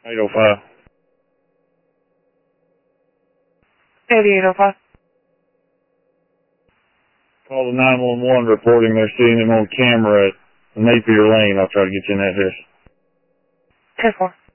805. 8805. Call the 911 reporting they're seeing him on camera at Napier Lane. I'll try to get you in that here. 10-4.